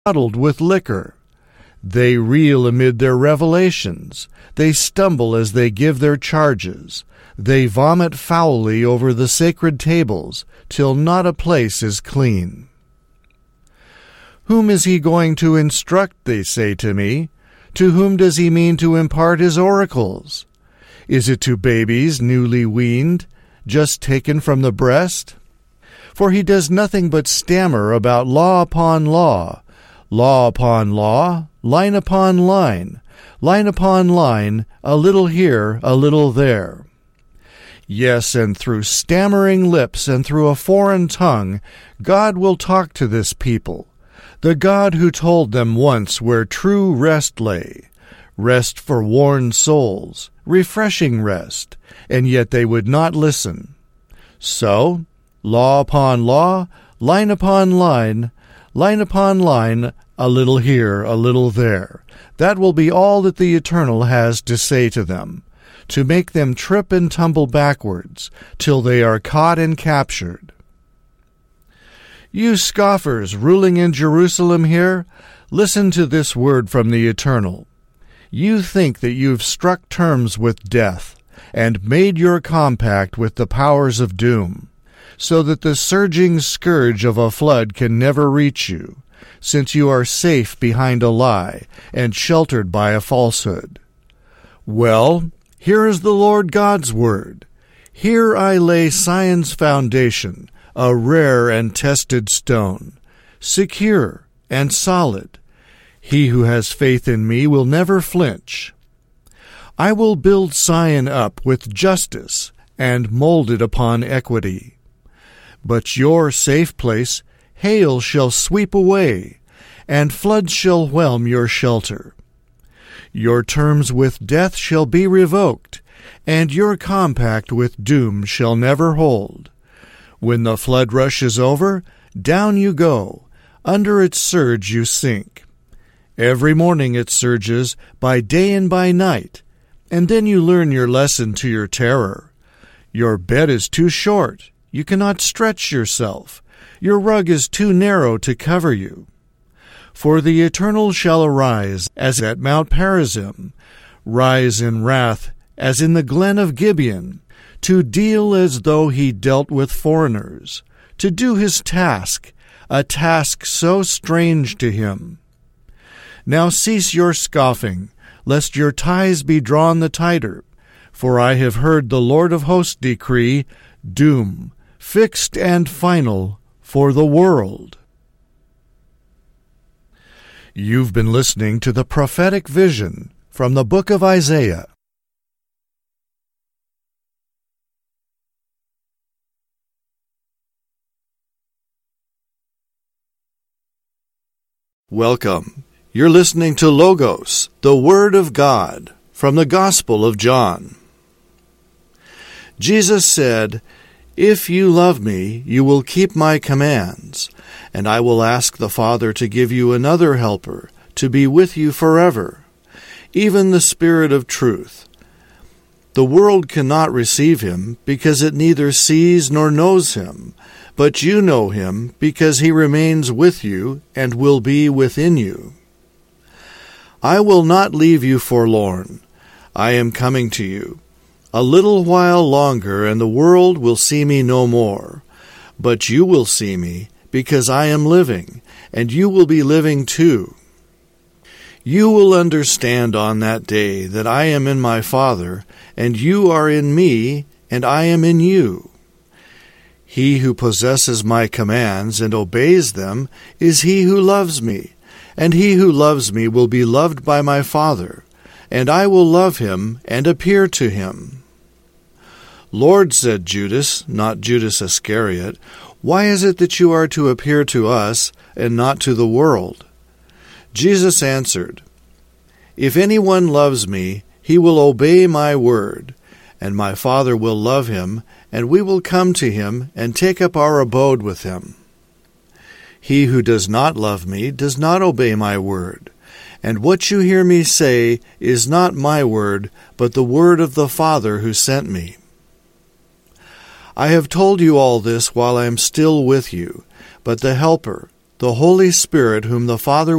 bottled with liquor. They reel amid their revelations. They stumble as they give their charges. They vomit foully over the sacred tables, till not a place is clean. Whom is he going to instruct, they say to me? To whom does he mean to impart his oracles? Is it to babies newly weaned, just taken from the breast? For he does nothing but stammer about law upon law upon law, line upon line, line upon line, a little here, a little there. Yes, and through stammering lips and through a foreign tongue, God will talk to this people, the God who told them once where true rest lay, rest for worn souls, refreshing rest, and yet they would not listen. So, law upon law, line upon line, line upon line, a little here, a little there. That will be all that the Eternal has to say to them, to make them trip and tumble backwards, till they are caught and captured. You scoffers ruling in Jerusalem here, listen to this word from the Eternal. You think that you've struck terms with death, and made your compact with the powers of doom, so that the surging scourge of a flood can never reach you, since you are safe behind a lie and sheltered by a falsehood. Well, here is the Lord God's word. Here I lay Zion's foundation, a rare and tested stone, secure and solid. He who has faith in me will never flinch. I will build Zion up with justice and mold it upon equity. But your safe place hail shall sweep away, and floods shall whelm your shelter. Your terms with death shall be revoked, and your compact with doom shall never hold. When the flood rushes over, down you go, under its surge you sink. Every morning it surges, by day and by night, and then you learn your lesson to your terror. Your bed is too short, you cannot stretch yourself. Your rug is too narrow to cover you. For the Eternal shall arise as at Mount Perazim, rise in wrath as in the glen of Gibeon, to deal as though he dealt with foreigners, to do his task, a task so strange to him. Now cease your scoffing, lest your ties be drawn the tighter, for I have heard the Lord of hosts decree doom, fixed and final, for the world. You've been listening to the prophetic vision from the book of Isaiah. Welcome. You're listening to Logos, the Word of God, from the Gospel of John. Jesus said, "If you love me, you will keep my commands, and I will ask the Father to give you another helper, to be with you forever, even the Spirit of truth. The world cannot receive him, because it neither sees nor knows him, but you know him, because he remains with you and will be within you. I will not leave you forlorn. I am coming to you. A little while longer, and the world will see me no more. But you will see me, because I am living, and you will be living too. You will understand on that day that I am in my Father, and you are in me, and I am in you. He who possesses my commands and obeys them is he who loves me, and he who loves me will be loved by my Father, and I will love him and appear to him." "Lord," said Judas, not Judas Iscariot, "why is it that you are to appear to us and not to the world?" Jesus answered, "If anyone loves me, he will obey my word, and my Father will love him, and we will come to him and take up our abode with him. He who does not love me does not obey my word, and what you hear me say is not my word, but the word of the Father who sent me. I have told you all this while I am still with you, but the Helper, The Holy Spirit, whom the Father